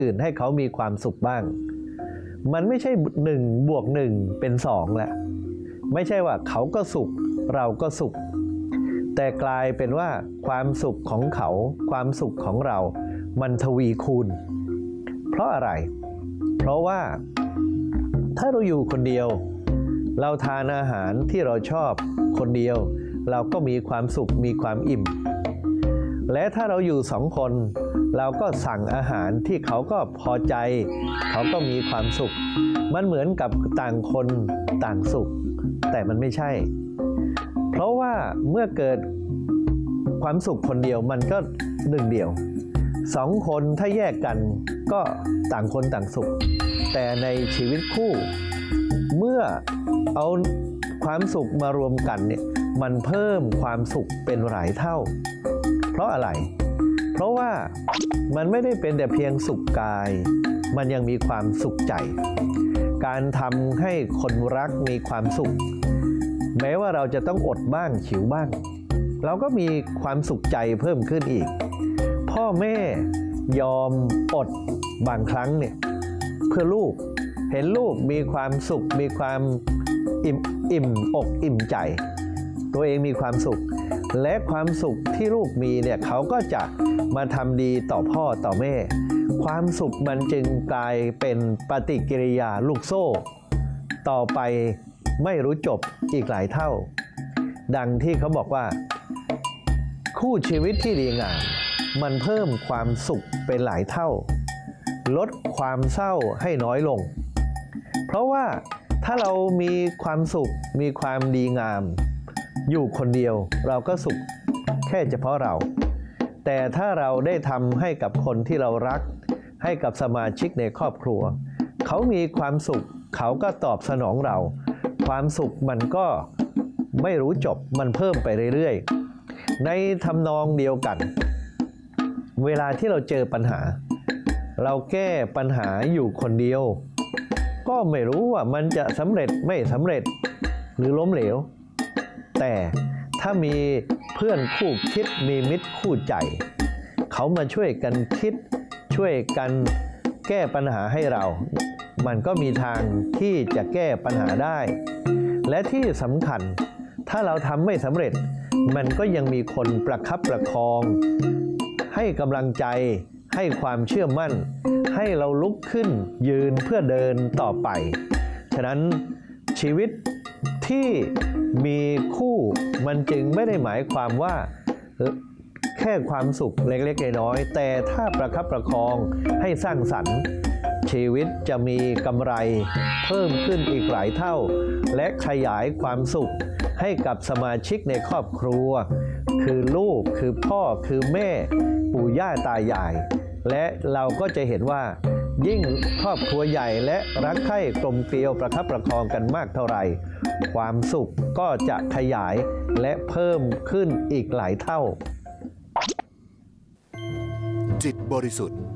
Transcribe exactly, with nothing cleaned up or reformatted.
อื่นให้เขามีความสุขบ้างมันไม่ใช่หนึ่งบวกหนึ่งเป็นสองแล้วไม่ใช่ว่าเขาก็สุขเราก็สุขแต่กลายเป็นว่าความสุขของเขาความสุขของเรามันทวีคูณเพราะอะไรเพราะว่าถ้าเราอยู่คนเดียวเราทานอาหารที่เราชอบคนเดียวเราก็มีความสุขมีความอิ่มและถ้าเราอยู่สองคนเราก็สั่งอาหารที่เขาก็พอใจเขาก็มีความสุขมันเหมือนกับต่างคนต่างสุขแต่มันไม่ใช่เพราะว่าเมื่อเกิดความสุขคนเดียวมันก็หนึ่งเดียวสองคนถ้าแยกกันก็ต่างคนต่างสุขแต่ในชีวิตคู่เมื่อเอาความสุขมารวมกันเนี่ยมันเพิ่มความสุขเป็นหลายเท่าเพราะอะไรเพราะว่ามันไม่ได้เป็นแต่เพียงสุขกายมันยังมีความสุขใจการทำให้คนรักมีความสุขแม้ว่าเราจะต้องอดบ้างหิวบ้างเราก็มีความสุขใจเพิ่มขึ้นอีกพ่อแม่ยอมอดบางครั้งเนี่ยเพื่อลูกเห็นลูกมีความสุขมีความอิ่มอิ่มอกอิ่มใจตัวเองมีความสุขและความสุขที่ลูกมีเนี่ยเขาก็จะมาทำดีต่อพ่อต่อแม่ความสุขมันจึงกลายเป็นปฏิกิริยาลูกโซ่ต่อไปไม่รู้จบอีกหลายเท่าดังที่เขาบอกว่าคู่ชีวิตที่ดีงามมันเพิ่มความสุขเป็นหลายเท่าลดความเศร้าให้น้อยลงเพราะว่าถ้าเรามีความสุขมีความดีงามอยู่คนเดียวเราก็สุขแค่เฉพาะเราแต่ถ้าเราได้ทำให้กับคนที่เรารักให้กับสมาชิกในครอบครัวเขามีความสุขเขาก็ตอบสนองเราความสุขมันก็ไม่รู้จบมันเพิ่มไปเรื่อยๆในทำนองเดียวกันเวลาที่เราเจอปัญหาเราแก้ปัญหาอยู่คนเดียวก็ไม่รู้ว่ามันจะสำเร็จไม่สำเร็จหรือล้มเหลวแต่ถ้ามีเพื่อนคู่คิดมีมิตรคู่ใจเขามาช่วยกันคิดช่วยกันแก้ปัญหาให้เรามันก็มีทางที่จะแก้ปัญหาได้และที่สำคัญถ้าเราทำไม่สำเร็จมันก็ยังมีคนประคับประคองให้กำลังใจให้ความเชื่อมั่นให้เราลุกขึ้นยืนเพื่อเดินต่อไปฉะนั้นชีวิตที่มีคู่มันจึงไม่ได้หมายความว่าแค่ความสุขเล็กๆน้อยๆแต่ถ้าประคับประคองให้สร้างสรรค์ชีวิตจะมีกำไรเพิ่มขึ้นอีกหลายเท่าและขยายความสุขให้กับสมาชิกในครอบครัวคือลูกคือพ่อคือแม่ปู่ย่าตายายและเราก็จะเห็นว่ายิ่งครอบครัวใหญ่และรักใคร่กลมเกลียวประคับประคองกันมากเท่าไหร่ความสุขก็จะขยายและเพิ่มขึ้นอีกหลายเท่าจิตบริสุทธิ์